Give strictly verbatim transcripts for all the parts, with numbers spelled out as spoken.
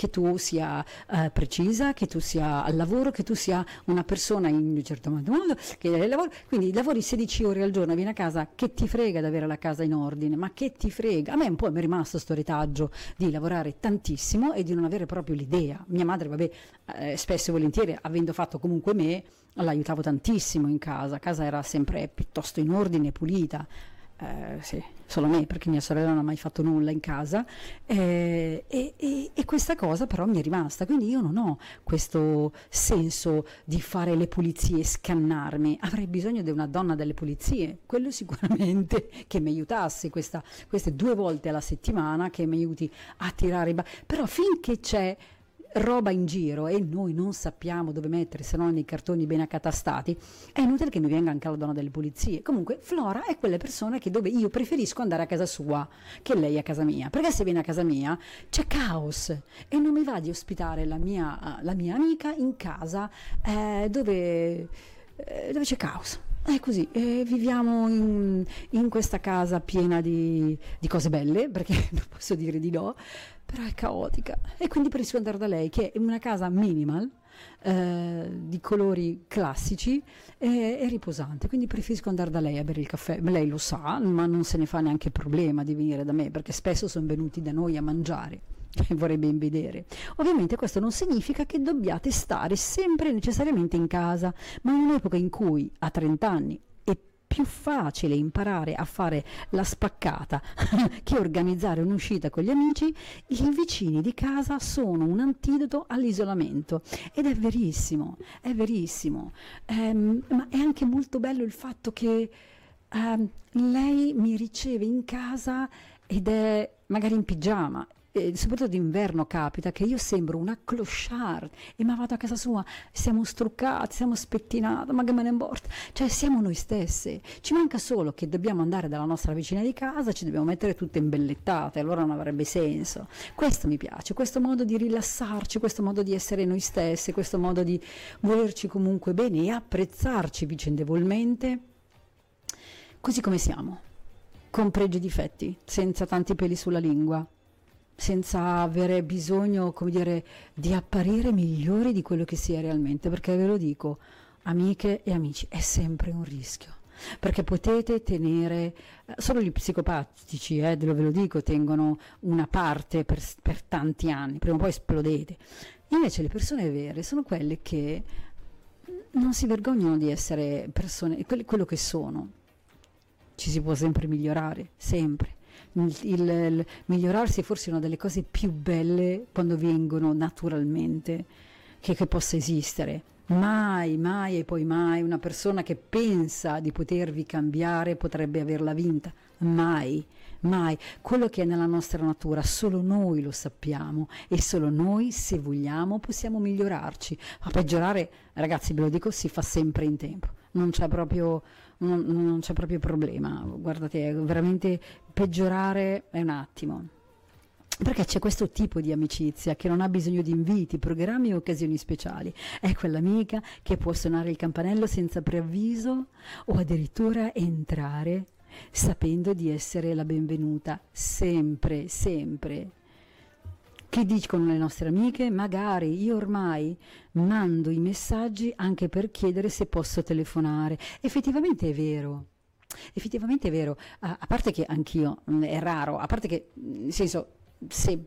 che tu sia eh, precisa, che tu sia al lavoro, che tu sia una persona in un certo modo, che lavoro, quindi lavori sedici ore al giorno, vieni a casa, che ti frega di avere la casa in ordine, ma che ti frega? A me un po' mi è rimasto sto retaggio di lavorare tantissimo e di non avere proprio l'idea. Mia madre, vabbè, eh, spesso e volentieri, avendo fatto comunque me, l'aiutavo tantissimo in casa, casa era sempre piuttosto in ordine, pulita. Eh, sì, solo me, perché mia sorella non ha mai fatto nulla in casa, eh, e, e, e questa cosa però mi è rimasta, quindi io non ho questo senso di fare le pulizie, scannarmi, avrei bisogno di una donna delle pulizie, quello sicuramente, che mi aiutasse questa, queste due volte alla settimana, che mi aiuti a tirare i ba- però finché c'è roba in giro e noi non sappiamo dove mettere, se non nei cartoni ben accatastati, è inutile che mi venga anche la donna delle pulizie. Comunque Flora è quelle persone che dove io preferisco andare a casa sua che lei a casa mia, perché se viene a casa mia c'è caos e non mi va di ospitare la mia, la mia amica in casa eh, dove, eh, dove c'è caos. È così, eh, viviamo in, in questa casa piena di, di cose belle, perché non posso dire di no, però è caotica e quindi preferisco andare da lei, che è una casa minimal, eh, di colori classici e, e riposante, quindi preferisco andare da lei a bere il caffè. Lei lo sa, ma non se ne fa neanche problema di venire da me, perché spesso sono venuti da noi a mangiare e vorrei ben vedere. Ovviamente questo non significa che dobbiate stare sempre necessariamente in casa, ma in un'epoca in cui a trenta anni è più facile imparare a fare la spaccata che organizzare un'uscita con gli amici, i vicini di casa sono un antidoto all'isolamento, ed è verissimo, è verissimo, ehm, ma è anche molto bello il fatto che ehm, lei mi riceve in casa ed è magari in pigiama. E soprattutto d'inverno capita che io sembro una clochard e ma vado a casa sua, siamo struccati, siamo spettinati, ma che me ne importa, cioè siamo noi stesse, ci manca solo che dobbiamo andare dalla nostra vicina di casa, ci dobbiamo mettere tutte imbellettate, allora non avrebbe senso. Questo mi piace, questo modo di rilassarci, questo modo di essere noi stesse, questo modo di volerci comunque bene e apprezzarci vicendevolmente così come siamo, con pregi e difetti, senza tanti peli sulla lingua, senza avere bisogno, come dire, di apparire migliori di quello che si è realmente, perché ve lo dico, amiche e amici, è sempre un rischio, perché potete tenere, solo gli psicopatici, eh, ve lo dico, tengono una parte per, per tanti anni, prima o poi esplodete. Invece le persone vere sono quelle che non si vergognano di essere persone, quello che sono. Ci si può sempre migliorare, sempre. Il, il, il migliorarsi è forse una delle cose più belle quando vengono naturalmente che, che possa esistere. Mai, mai e poi mai una persona che pensa di potervi cambiare potrebbe averla vinta. Mai, mai. Quello che è nella nostra natura solo noi lo sappiamo e solo noi, se vogliamo, possiamo migliorarci. Ma peggiorare, ragazzi, ve lo dico, si fa sempre in tempo. Non c'è proprio, non, non c'è proprio problema. Guardate, veramente peggiorare è un attimo. Perché c'è questo tipo di amicizia che non ha bisogno di inviti, programmi e occasioni speciali. È quell'amica che può suonare il campanello senza preavviso o addirittura entrare sapendo di essere la benvenuta, sempre, sempre. Che dicono le nostre amiche? Magari io ormai mando i messaggi anche per chiedere se posso telefonare. Effettivamente è vero. Effettivamente è vero. A, a parte che anch'io, è raro, a parte che, nel senso, se,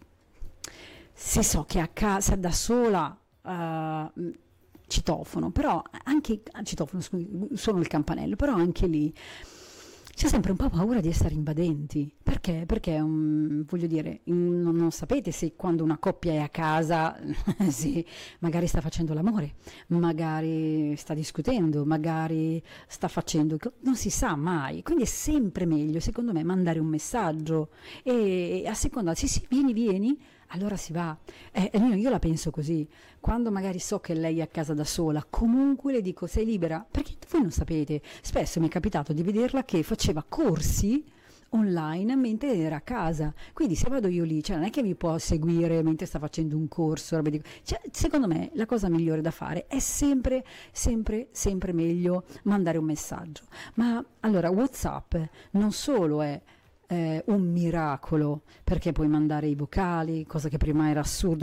se so che a casa da sola uh, citofono, però anche citofono, scusi, suono il campanello, però anche lì c'è sempre un po' paura di essere invadenti. Perché? Perché, um, voglio dire, in, non, non sapete se quando una coppia è a casa, sì, magari sta facendo l'amore, magari sta discutendo, magari sta facendo, non si sa mai. Quindi è sempre meglio, secondo me, mandare un messaggio e, e a seconda, sì sì, vieni, vieni, allora si va. Eh, io la penso così, quando magari so che lei è a casa da sola, comunque le dico sei libera, perché voi non sapete, spesso mi è capitato di vederla che faceva corsi online mentre era a casa, quindi se vado io lì, cioè non è che mi può seguire mentre sta facendo un corso, roba di... cioè, secondo me la cosa migliore da fare è sempre, sempre, sempre meglio mandare un messaggio. Ma allora WhatsApp non solo è Eh, un miracolo, perché puoi mandare i vocali, cosa che prima era assurdo.